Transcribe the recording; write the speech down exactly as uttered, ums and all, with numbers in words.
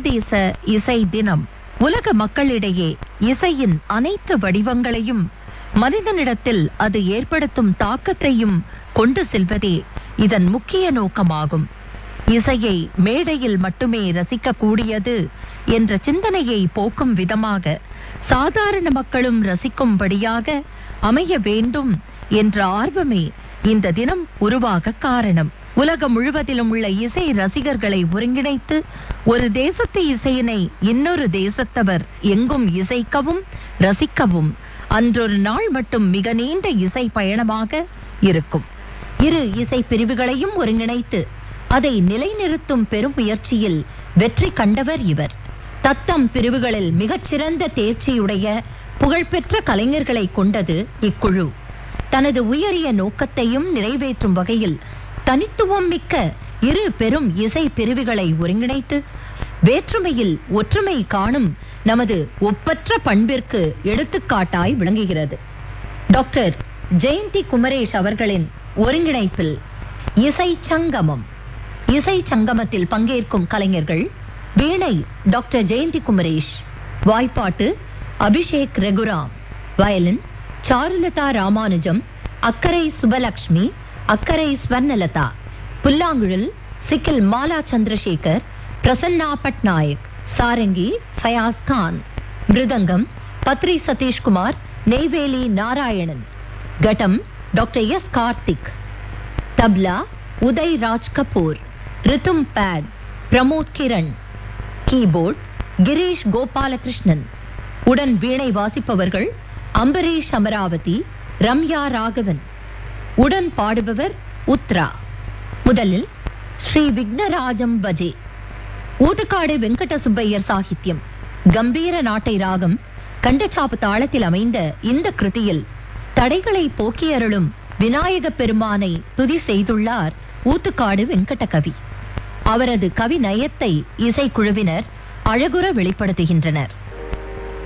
சர்வதேச இசை தினம் உலக மக்களிடையே இசையின் அனைத்து வடிவங்களையும் மனிதனிடத்தில் அது ஏற்படுத்தும் தாக்கத்தையும் கொண்டு செல்வதே இதன் முக்கிய நோக்கமாகும். இசையை மேடையில் மட்டுமே ரசிக்கக்கூடியது என்ற சிந்தனையை போக்கும் விதமாக சாதாரண மக்களும் ரசிக்கும்படியாக அமைய வேண்டும் என்ற ஆர்வமே இந்த தினம் உருவாக காரணம். உலகம் முழுவதிலும் உள்ள இசை ரசிகர்களை ஒருங்கிணைத்து ஒரு தேசத்து இசையினை இன்னொரு தேசத்தவர் எங்கும் இசைக்கவும் ரசிக்கவும் அன்றொரு நாள் மட்டும் மிக நீண்ட இசை பயணமாக இருக்கும். இரு இசை பிரிவுகளையும் ஒருங்கிணைத்து அதை நிலைநிறுத்தும் பெரும் முயற்சியில் வெற்றி கண்டவர் இவர். தத்தம் பிரிவுகளில் மிகச்சிறந்த தேர்ச்சியுடைய புகழ்பெற்ற கலைஞர்களை கொண்டது இக்குழு. தனது உயரிய நோக்கத்தையும் நிறைவேற்றும் வகையில் தனித்துவம் மிக்க இரு பெரும் இசை பிரிவுகளை ஒருங்கிணைத்து வேற்றுமையில் ஒற்றுமை காணும் நமது ஒப்பற்ற பண்பிற்கு எடுத்துக்காட்டாய் விளங்குகிறது. டாக்டர் ஜெயந்தி குமரேஷ் அவர்களின் ஒருங்கிணைப்பில் இசை சங்கமம். இசை சங்கமத்தில் பங்கேற்கும் கலைஞர்கள்: வீணை டாக்டர் ஜெயந்தி குமரேஷ், வாய்ப்பாட்டு அபிஷேக் ரகுராம், வயலின் சாருலதா ராமானுஜம், அக்கரை சுபலக்ஷ்மி, அக்கரை ஸ்வர்ணலதா, புல்லாங்குழல் சிக்கில் மாலா சந்திரசேகர், பிரசன்னா பட்நாயக், சாரங்கி ஃபயாஸ் கான், மிருதங்கம் பத்ரி சதீஷ்குமார், நெய்வேலி நாராயணன், கட்டம் doctor S Karthik, tabla Uday Raj Kapoor, ரித்தும் bad Pramod Kiran, keyboard Girish Gopalakrishnan. உடன் வீணை வாசிப்பவர்கள் அம்பரீஷ் அமராவதி, ரம்யா ராகவன். உடன் பாடுபவர் உத்ரா. முதலில் ஸ்ரீ விக்னராஜம் பஜே. ஊதுக்காடு வெங்கட சுப்பையர் சாகித்யம், கம்பீர நாட்டை ராகம், கண்டச்சாப்பு தாளத்தில் அமைந்த இந்த கிருதியில் தடைகளை போக்கியருளும் விநாயக பெருமானை துதி செய்துள்ளார் ஊத்துக்காடு வெங்கட கவி. அவரது கவி நயத்தை இசைக்குழுவினர் அழகுற வெளிப்படுத்துகின்றனர்.